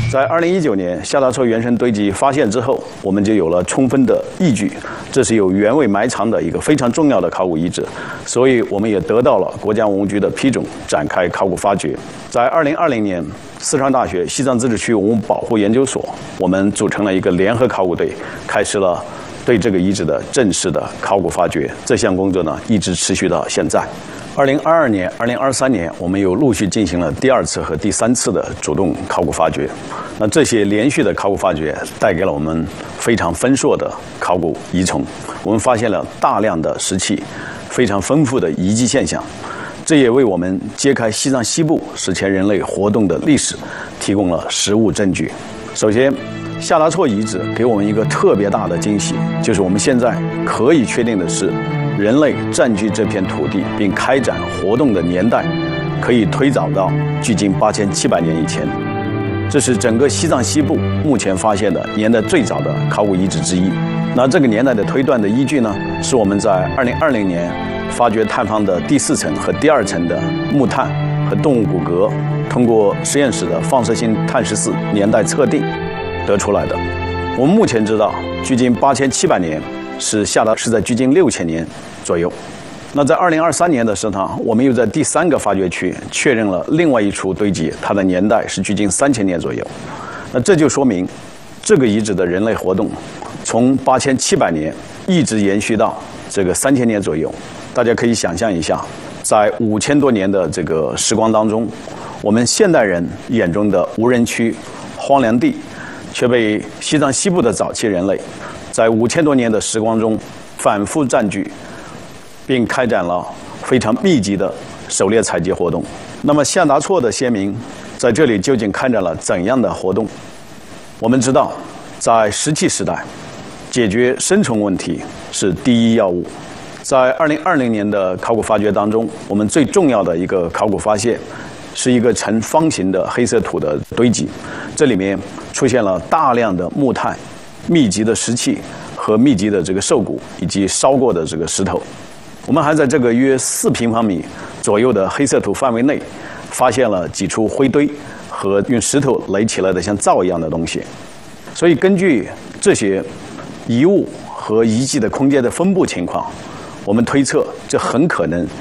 在2019年夏大错原生堆积发现之后，我们就有了充分的依据，这是有原位埋藏的一个非常重要的考古遗址，所以我们也得到了国家文物局的批准，展开考古发掘。在2020年，四川大学西藏自治区文物保护研究所，我们组成了一个联合考古队，开始了对这个遗址的正式的考古发掘。这项工作呢，一直持续到现在。2022年、2023年，我们又陆续进行了第2次和第3次的主动考古发掘。那这些连续的考古发掘带给了我们非常丰硕的考古遗存。我们发现了大量的石器，非常丰富的遗迹现象。这也为我们揭开西藏西部史前人类活动的历史提供了实物证据。首先，夏大错遗址给我们一个特别大的惊喜，就是我们现在可以确定的是，人类占据这片土地并开展活动的年代，可以推早到距今8700年以前。这是整个西藏西部目前发现的年代最早的考古遗址之一。那这个年代的推断的依据呢，是我们在2020年发掘探访的第4层和第2层的木炭和动物骨骼，通过实验室的放射性碳14年代测定得出来的。我们目前知道，距今8700年是在距今6000年左右。那在2023年的时候呢，我们又在第3个发掘区确认了另外一处堆积，它的年代是距今3000年左右。那这就说明，这个遗址的人类活动从8700年一直延续到这个3000年左右。大家可以想象一下，在5000多年的这个时光当中，我们现代人眼中的无人区、荒凉地，却被西藏西部的早期人类在5000多年的时光中反复占据，并开展了非常密集的狩猎采集活动。那么夏大错的先民在这里究竟开展了怎样的活动？我们知道，在石器时代，解决生存问题是第一要务。在2020年的考古发掘当中，我们最重要的一个考古发现是一个呈方形的黑色土的堆积，这里面出现了大量的木炭、密集的石器和密集的这个兽骨以及烧过的这个石头。我们还在这个约4平方米左右的黑色土范围内，发现了几处灰堆和用石头垒起来的像灶一样的东西。所以根据这些遗物和遗迹的空间的分布情况，我们推测这很可能